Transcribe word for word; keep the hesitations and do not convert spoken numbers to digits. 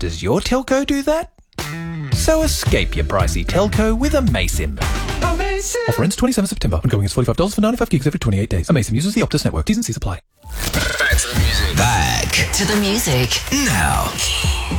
Does your telco do that? So escape your pricey telco with Amaysim. Amaysim. Offer ends twenty-seventh September. Ongoing is forty-five dollars for ninety-five gigs every twenty-eight days. Amaysim uses the Optus network. T's and C's apply. Back to the music. Back to the music. Now.